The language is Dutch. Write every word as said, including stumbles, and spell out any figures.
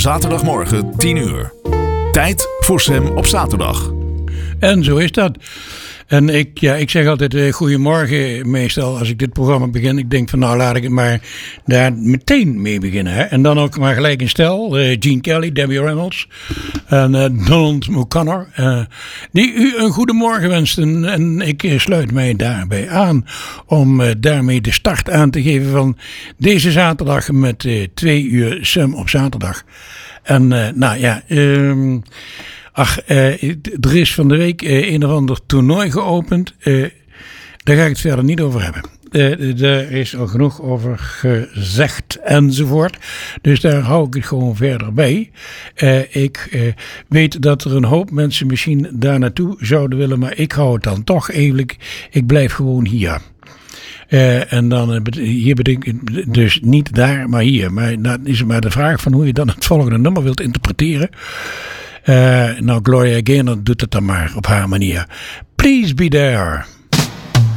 Zaterdagmorgen tien uur. Tijd voor Sam op zaterdag. En zo is dat. En ik, ja, ik zeg altijd uh, goedemorgen meestal als ik dit programma begin. Ik denk van nou laat ik het maar daar meteen mee beginnen. Hè? En dan ook maar gelijk in stel. Uh, Gene Kelly, Debbie Reynolds en uh, Donald O'Connor. Uh, die u een goedemorgen wensten. En ik uh, sluit mij daarbij aan om uh, daarmee de start aan te geven van deze zaterdag met uh, twee uur Sam op zaterdag. En uh, nou ja... Um, Ach, uh, er is van de week uh, een of ander toernooi geopend. Uh, daar ga ik het verder niet over hebben. Uh, er is al genoeg over gezegd enzovoort. Dus daar hou ik het gewoon verder bij. Uh, ik uh, weet dat er een hoop mensen misschien daar naartoe zouden willen. Maar ik hou het dan toch eigenlijk. Ik blijf gewoon hier. Uh, en dan uh, hier bedenk dus niet daar, maar hier. Maar dan is het maar de vraag van hoe je dan het volgende nummer wilt interpreteren. Uh, nou, Gloria Gaynor doet het dan maar op haar manier. Please be there.